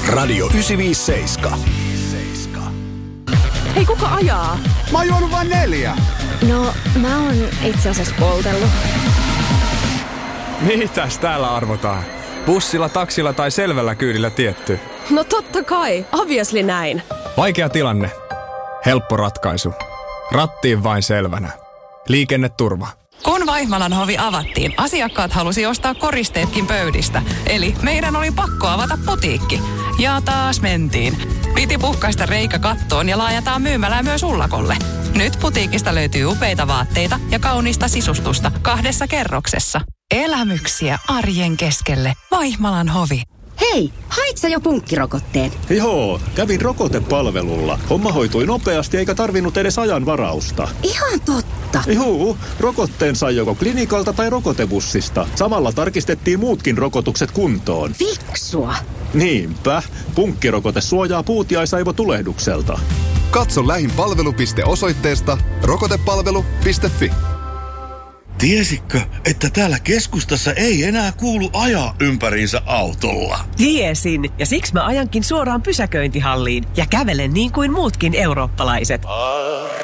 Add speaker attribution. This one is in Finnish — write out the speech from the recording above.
Speaker 1: Radio 957.
Speaker 2: Hei, kuka ajaa?
Speaker 3: Mä oon juonut vain 4.
Speaker 2: No, mä oon itse asiassa poltellut.
Speaker 4: Mitäs täällä arvotaan? Bussilla, taksilla tai selvällä kyydillä tietty?
Speaker 2: No totta kai, obviously näin.
Speaker 4: Vaikea tilanne. Helppo ratkaisu. Rattiin vain selvänä. Liikenneturva.
Speaker 5: Kun Vaihmalan hovi avattiin, asiakkaat halusi ostaa koristeetkin pöydistä. Eli meidän oli pakko avata putiikki. Ja taas mentiin. Piti puhkaista reikä kattoon ja laajentaa myymälää myös ullakolle. Nyt putiikista löytyy upeita vaatteita ja kaunista sisustusta 2 kerroksessa. Elämyksiä arjen keskelle. Vaihmalan hovi.
Speaker 6: Hei, hait sä jo punkkirokotteen?
Speaker 7: Joo, kävin rokotepalvelulla. Homma hoitui nopeasti eikä tarvinnut edes ajan varausta.
Speaker 6: Ihan totta.
Speaker 7: Juu, rokotteen sai joko klinikalta tai rokotebussista. Samalla tarkistettiin muutkin rokotukset kuntoon.
Speaker 6: Fiksua.
Speaker 7: Niinpä. Punkkirokote suojaa puutiaisaivotulehtukselta.
Speaker 8: Katso lähin palvelupiste osoitteesta rokotepalvelu.fi.
Speaker 9: Tiesitkö, että täällä keskustassa ei enää kuulu ajaa ympäriinsä autolla?
Speaker 10: Tiesin, ja siksi mä ajankin suoraan pysäköintihalliin ja kävelen niin kuin muutkin eurooppalaiset.